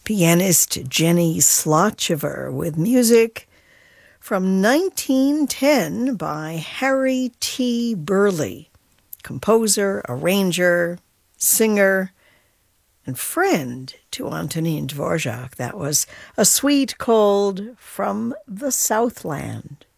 pianist Jenny Slotchever with music from 1910 by Harry T. Burleigh, composer, arranger, singer, and friend to Antonin Dvorak. That was a suite called From the Southland.